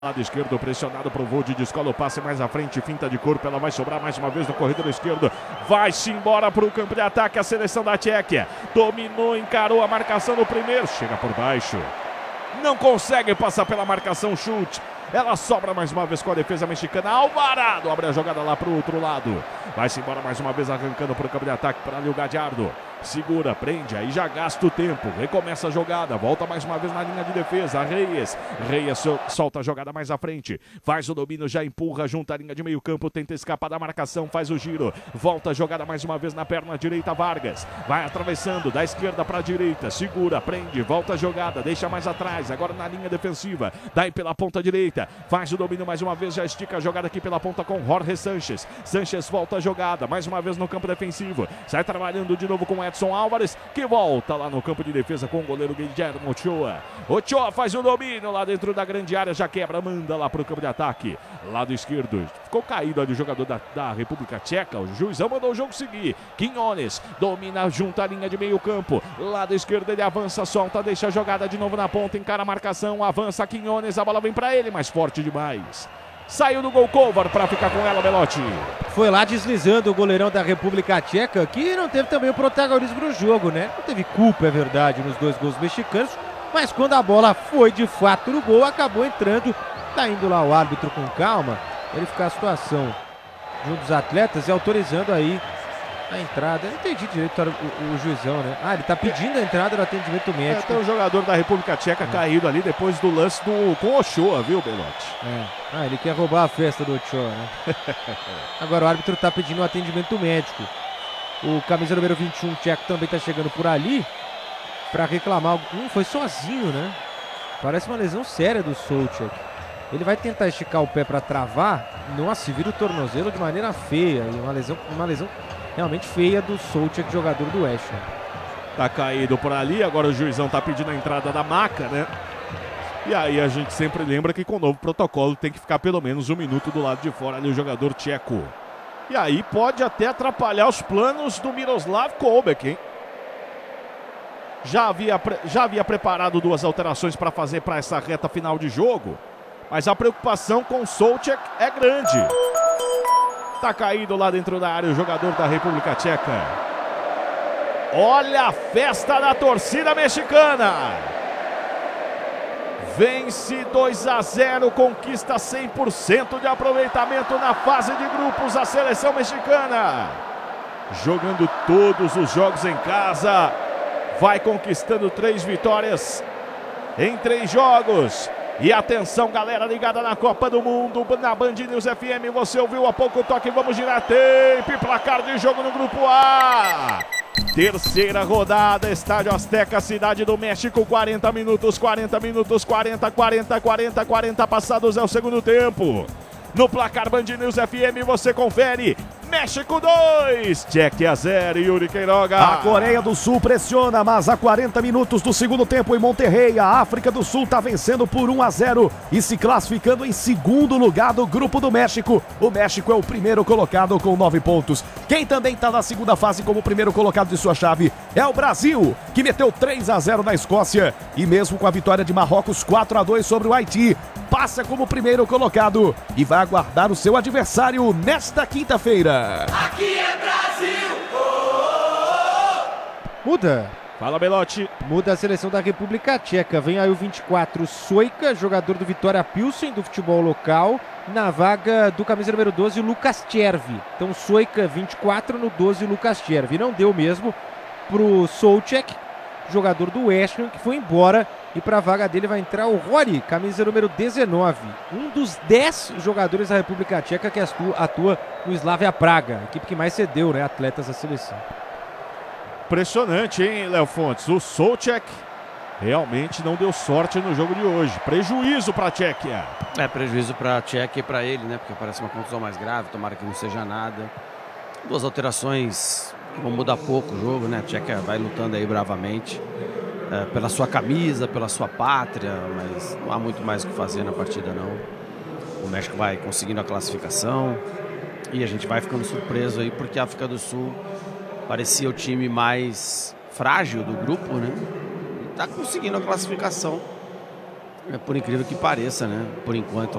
Lado esquerdo pressionado pro Vold, descola o passe mais à frente, finta de corpo, ela vai sobrar mais uma vez no corredor esquerdo, vai-se embora pro campo de ataque a seleção da Tchequia, dominou, encarou a marcação no primeiro, chega por baixo, não consegue passar pela marcação, chute, ela sobra mais uma vez com a defesa mexicana, Alvarado abre a jogada lá pro outro lado, vai-se embora mais uma vez arrancando pro campo de ataque para ali o Gadiardo. Segura, prende, aí já gasta o tempo, recomeça a jogada, volta mais uma vez na linha de defesa, Reyes solta a jogada mais à frente, faz o domínio, já empurra junto à linha de meio campo, tenta escapar da marcação, faz o giro, volta a jogada mais uma vez na perna direita, Vargas, vai atravessando da esquerda para a direita, segura, prende, volta a jogada, deixa mais atrás, agora na linha defensiva, daí pela ponta direita, faz o domínio mais uma vez, já estica a jogada aqui pela ponta com Jorge Sánchez, Sánchez volta a jogada, mais uma vez no campo defensivo, sai trabalhando de novo com Edson Álvares, que volta lá no campo de defesa com o goleiro Guilherme Ochoa. Ochoa faz o domínio lá dentro da grande área, já quebra, manda lá pro campo de ataque. Lado esquerdo, ficou caído ali o jogador da República Tcheca, o juizão mandou o jogo seguir. Quinones domina junto à linha de meio campo. Lado esquerdo ele avança, solta, deixa a jogada de novo na ponta, encara a marcação, avança Quinones, a bola vem pra ele, mas forte demais. Saiu do gol cover para ficar com ela, Belotti. Foi lá deslizando o goleirão da República Tcheca, que não teve também o protagonismo no jogo, né? Não teve culpa, é verdade, nos dois gols mexicanos, mas quando a bola foi de fato no gol, acabou entrando. Tá indo lá o árbitro com calma, verificar a situação junto dos atletas e autorizando aí a entrada. Eu não entendi direito o juizão, né? Ah, ele tá pedindo a entrada do atendimento médico. Tem um jogador da República Tcheca caído ali depois do lance com o Ochoa, viu, Belotti? Ah, ele quer roubar a festa do Ochoa, né? Agora o árbitro tá pedindo um atendimento médico. O camisa número 21, tcheco, também tá chegando por ali pra reclamar. Foi sozinho, né? Parece uma lesão séria do Souček. Ele vai tentar esticar o pé pra travar. Nossa, vira o tornozelo de maneira feia. E uma lesão realmente feia do Souček, jogador do West Ham. Tá caído por ali, agora o juizão tá pedindo a entrada da maca, né? E aí a gente sempre lembra que com o novo protocolo tem que ficar pelo menos um minuto do lado de fora ali o jogador tcheco. E aí pode até atrapalhar os planos do Miroslav Kolbek, hein? Já havia preparado duas alterações para fazer para essa reta final de jogo, mas a preocupação com o Souček é grande. Tá caído lá dentro da área o jogador da República Tcheca. Olha a festa da torcida mexicana. Vence 2-0, conquista 100% de aproveitamento na fase de grupos a seleção mexicana. Jogando todos os jogos em casa, vai conquistando 3 vitórias em 3 jogos. E atenção, galera ligada na Copa do Mundo, na Band News FM, você ouviu há pouco o toque, vamos girar tempo e placar de jogo no Grupo A. Terceira rodada, Estádio Azteca, Cidade do México, 40 minutos, 40, 40, passados é o segundo tempo. No placar Band News FM você confere, México 2, Tchequia 0, Yuri Queiroga. A Coreia do Sul pressiona, mas a 40 minutos do segundo tempo em Monterrey, a África do Sul está vencendo por 1-0 e se classificando em segundo lugar do Grupo do México. O México é o primeiro colocado com 9 pontos. Quem também está na segunda fase como primeiro colocado de sua chave é o Brasil, que meteu 3-0 na Escócia e mesmo com a vitória de Marrocos 4-2 sobre o Haiti, passa como primeiro colocado e vai aguardar o seu adversário nesta quinta-feira. Aqui é Brasil! Muda. Fala, Belotti. Muda a seleção da República Tcheca. Vem aí o 24, Sojka, jogador do Vitória Pilsen, do futebol local, na vaga do camisa número 12, Lucas Chervi. Então, Sojka, 24, no 12, Lucas Chervi. Não deu mesmo pro Souček, jogador do West Ham, que foi embora. E para a vaga dele vai entrar o Rory, camisa número 19. Um dos 10 jogadores da República Tcheca que atua no Slavia Praga. A equipe que mais cedeu, né, atletas da seleção. Impressionante, hein, Léo Fontes? O Souček realmente não deu sorte no jogo de hoje. Prejuízo para a Tchequia. Prejuízo para a Tchequia e para ele, né? Porque parece uma contusão mais grave, tomara que não seja nada. 2 alterações que vão mudar pouco o jogo, né? A Tchequia vai lutando aí bravamente. Pela sua camisa, pela sua pátria, mas não há muito mais o que fazer na partida, não. O México vai conseguindo a classificação e a gente vai ficando surpreso aí, porque a África do Sul parecia o time mais frágil do grupo, né? E tá conseguindo a classificação Por incrível que pareça, né? Por enquanto.